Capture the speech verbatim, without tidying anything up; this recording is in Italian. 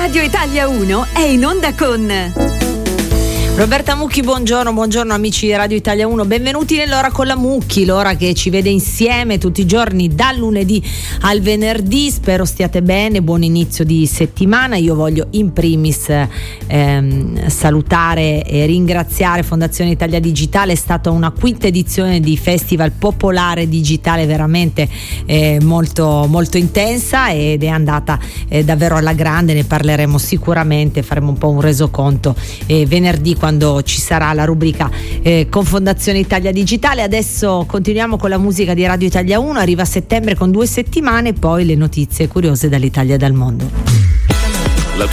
Radio Italia uno è in onda con Roberta Mucchi. Buongiorno, buongiorno amici di Radio Italia uno, benvenuti nell'ora con la Mucchi, l'ora che ci vede insieme tutti i giorni dal lunedì al venerdì. Spero stiate bene, buon inizio di settimana. Io voglio in primis ehm, salutare e ringraziare Fondazione Italia Digitale. È stata una quinta edizione di Festival Popolare Digitale veramente eh, molto, molto intensa ed è andata eh, davvero alla grande. Ne parleremo sicuramente, faremo un po' un resoconto eh, venerdì quando ci sarà la rubrica eh, con Fondazione Italia Digitale. Adesso continuiamo con la musica di Radio Italia uno, arriva a settembre con due settimane, poi le notizie curiose dall'Italia e dal mondo.